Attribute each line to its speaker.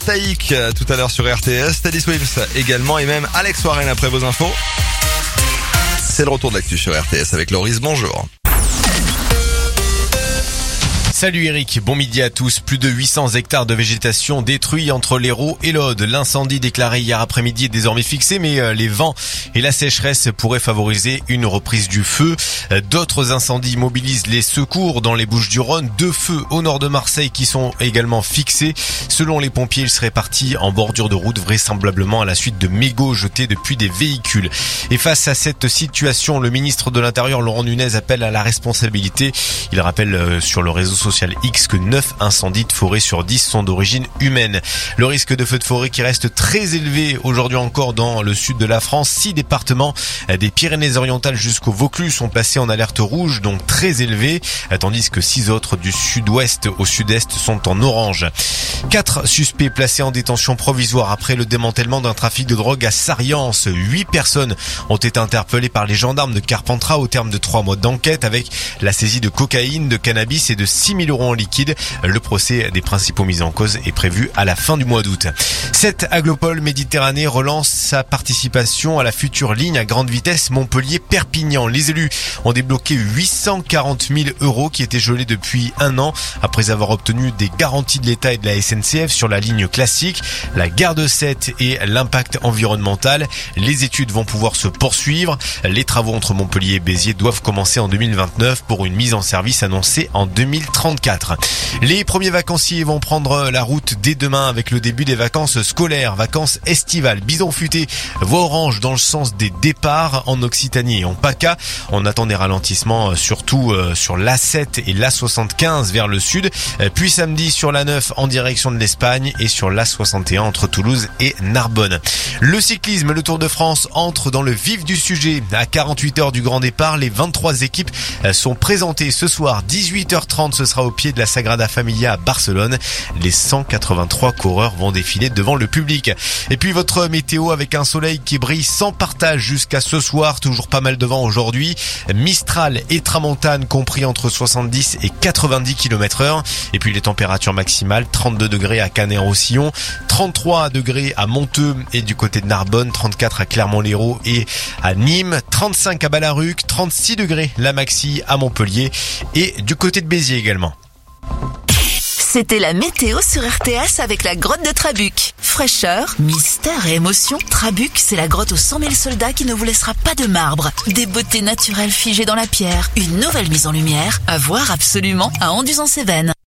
Speaker 1: Taïk tout à l'heure sur RTS, Teddy Swims également et même Alex Warren après vos infos. C'est le retour de l'actu sur RTS avec Loris, bonjour.
Speaker 2: Salut Eric, bon midi à tous. Plus de 800 hectares de végétation détruits entre l'Hérault et l'Aude. L'incendie déclaré hier après-midi est désormais fixé, mais les vents et la sécheresse pourraient favoriser une reprise du feu. D'autres incendies mobilisent les secours dans les Bouches-du-Rhône. 2 feux au nord de Marseille qui sont également fixés. Selon les pompiers, ils seraient partis en bordure de route, vraisemblablement à la suite de mégots jetés depuis des véhicules. Et face à cette situation, le ministre de l'Intérieur, Laurent Nunez, appelle à la responsabilité. Il rappelle sur le réseau social X que 9 incendies de forêt sur 10 sont d'origine humaine. Le risque de feu de forêt qui reste très élevé aujourd'hui encore dans le sud de la France. 6 départements des Pyrénées-Orientales jusqu'au Vaucluse sont placés en alerte rouge, donc très élevé, tandis que 6 autres du sud-ouest au sud-est sont en orange. 4 suspects placés en détention provisoire après le démantèlement d'un trafic de drogue à Sariance. 8 personnes ont été interpellées par les gendarmes de Carpentras au terme de 3 mois d'enquête avec la saisie de cocaïne, de cannabis et de 6 000 € en liquide. Le procès des principaux mis en cause est prévu à la fin du mois d'août. Cette Aglopole Méditerranée relance sa participation à la future ligne à grande vitesse Montpellier-Perpignan. Les élus ont débloqué 840 000 € qui étaient gelés depuis 1 an après avoir obtenu des garanties de l'État et de la SNCF sur la ligne classique, la gare de Sète et l'impact environnemental. Les études vont pouvoir se poursuivre. Les travaux entre Montpellier et Béziers doivent commencer en 2029 pour une mise en service annoncée en 2034. Les premiers vacanciers vont prendre la route dès demain avec le début des vacances scolaires, vacances estivales. Bison futé, voie orange dans le sens des départs en Occitanie et en PACA. On attend des ralentissements surtout sur l'A7 et l'A75 vers le sud. Puis samedi sur l'A9 en direction de l'Espagne et sur l'A61 entre Toulouse et Narbonne. Le cyclisme, le Tour de France entre dans le vif du sujet. À 48 heures du grand départ, les 23 équipes sont présentées ce soir. 18h30, ce sera au pied de la Sagrada Familia à Barcelone. Les 183 coureurs vont défiler devant le public. Et puis votre météo avec un soleil qui brille sans partage jusqu'à ce soir. Toujours pas mal de vent aujourd'hui. Mistral et tramontane compris entre 70 et 90 km/h. Et puis les températures maximales, 32 degrés à Canet-en-Roussillon, 33 degrés à Monteux et du côté de Narbonne, 34 à Clermont-Lérault et à Nîmes, 35 à Ballaruc, 36 degrés la maxi à Montpellier et du côté de Béziers également.
Speaker 3: C'était la météo sur RTS avec la grotte de Trabuc. Fraîcheur, mystère et émotion, Trabuc, c'est la grotte aux 100 000 soldats qui ne vous laissera pas de marbre. Des beautés naturelles figées dans la pierre, une nouvelle mise en lumière, à voir absolument à Anduze-en-Cévennes.